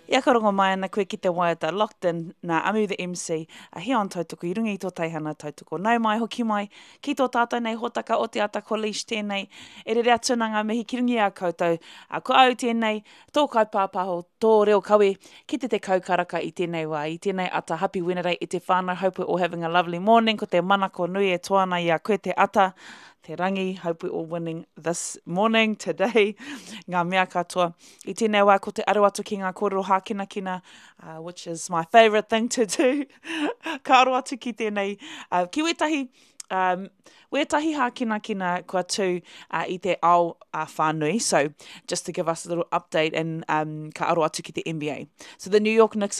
Ia karongo mai ana koe ki te waiata locked in na Amu the MC a hea an tautoko I runga I tō teihana tautoko. Nau mai hoki mai ki tō tātou nei hotaka o te ata college tēnei e re rea tunanga mihi ki rungi a koutou a ko au tēnei tō kai pāpaho tō reo kawe ki te kaukaraka I tēnei wā I tēnei ata happy Wednesday I te whānau. Hope we're all having a lovely morning ko te manako nui e toana I a koe te ata te rangi. Hope we're all winning this morning, today. Ngā mea katoa. I tēnei wā ko te aru atu ki ngā kōrero hākinakina, which is my favourite thing to do. Ka aru atu ki tēnei. Ki wetahi, wetahi hākinakina kua tū I te ao whānui. So just to give us a little update, and ka aru atu ki te NBA. So the New York Knicks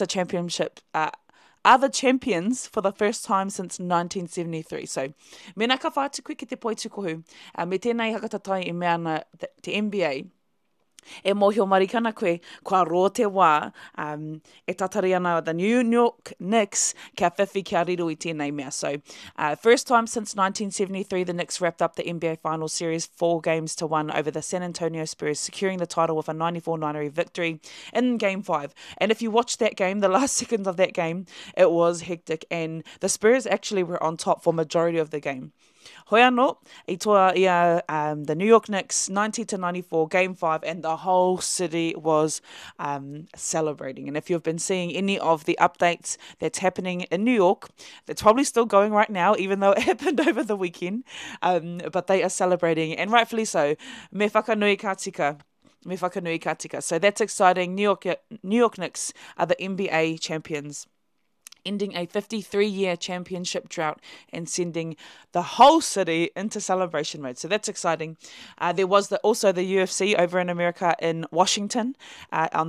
are the champions for the first time since 1973. So, mena ka whātuku ki te poitukohu, me tēnei hakatatai I mea na te NBA, e mōhio marikana koe, kua rō te wā, e tatari ana the New York Knicks, kia whiwhi kia riro I tēnei mea. So, first time since 1973, the Knicks wrapped up the NBA Finals Series 4-1 over the San Antonio Spurs, securing the title with a 94-93 victory in Game 5. And if you watched that game, the last seconds of that game, it was hectic, and the Spurs actually were on top for majority of the game. Hoi anō, I toa ia the New York Knicks 90-94 Game 5, and the whole city was celebrating. And if you've been seeing any of the updates that's happening in New York, that's probably still going right now, even though it happened over the weekend. But they are celebrating, and rightfully so. Me whakanui ka tika. Me whakanui ka tika. So that's exciting. New York Knicks are the NBA champions, ending a 53-year championship drought and sending the whole city into celebration mode. So that's exciting. There was also the UFC over in America in Washington, on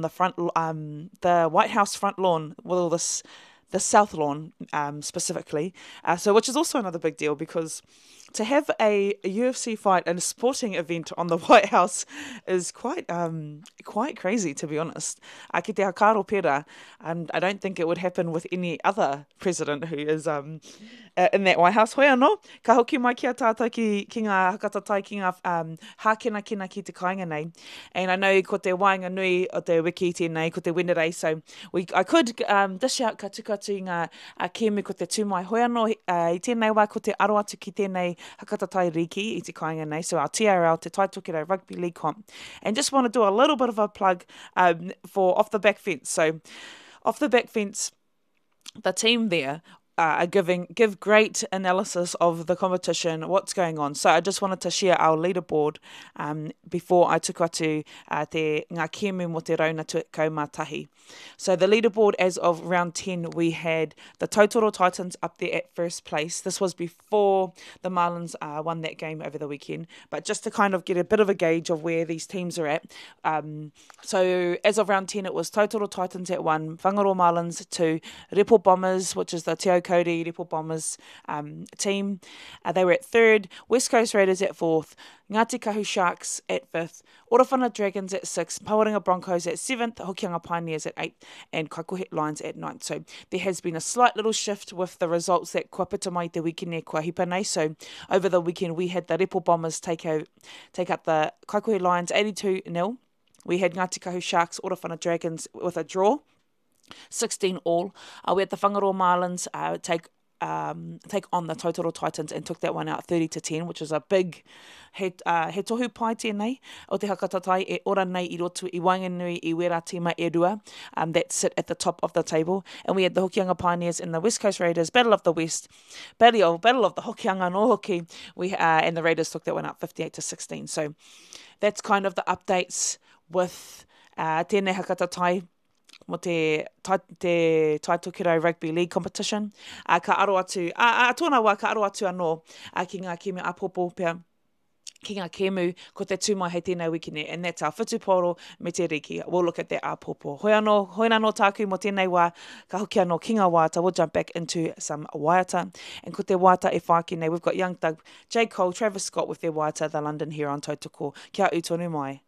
the White House front lawn, with all this, the South Lawn specifically. So which is also another big deal, because to have a UFC fight and a sporting event on the White House is quite crazy, to be honest. Ki te hakaro pera, and I don't think it would happen with any other president who is in that White House. Hoi anō, ka hoki mai kia tātou ki ngā hakatatai, ki ngā hākinakina ki te kāinga nei. And I know ko te wainga nui o te wiki tēnei, ko te Wednesday, so I could dish out ka tukatu ngā kēmu ko te tūmai. Hoi anō, I tēnei wā ko te aro atu ki tēnei hakatatai riki I te kāinga nei, so our TRL, te Taitokero Rugby League comp. And just want to do a little bit of a plug for Off the Back Fence. So Off the Back Fence, the team there give great analysis of the competition, what's going on. So I just wanted to share our leaderboard before I took atu te ngā kēmu mo te rauna kaumātahi. So the leaderboard as of round 10, we had the Totoro Titans up there at first place. This was before the Marlins won that game over the weekend, but just to kind of get a bit of a gauge of where these teams are at. So as of round 10, it was Totoro Titans at 1, Whangaroa Marlins 2, Repo Bombers, which is the Te Cody Repo Bombers team. They were at 3rd, West Coast Raiders at 4th, Ngāti Kahu Sharks at 5th, Orowhana Dragons at 6th, Pawaringa Broncos at 7th, Hokianga Pioneers at 8th, and Kaikohe Lions at 9th. So there has been a slight little shift with the results that kua pita mai te weekend e kua hipa nei. So over the weekend we had the Repo Bombers take up the Kaikohe Lions 82-0. We had Ngāti Kahu Sharks, Orowhana Dragons with a draw, 16 all. We had the Whangaroa Marlins take on the Totoro Titans and took that one out 30-10, which was a big he tohu pai tēnei o te hakatatai e ora nei I roto I Wainganui I wera tima e rua that sit at the top of the table. And we had the Hokianga Pioneers and the West Coast Raiders, Battle of the West, Battle of the Hokianga no Hoki, and the Raiders took that one out 58-16. So that's kind of the updates with tēnei hakatatai mo te Taitokero Rugby League competition. Ka aro atu, tōna wā ka aro atu anō ki ngā kēmu apopo pia, ki ngā kēmu ko te tūmai hei tēnei wikine, and that's our whutuporo me te riki. We'll look at that apopo. Hoi anō tāku mo tēnei wā, ka hoki anō ki ngā waiata. We'll jump back into some waiata. And ko te waiata e whākine, we've got Young Thug, J. Cole, Travis Scott with their waiata, the London Hero on Tautoko. Kia utonu mai.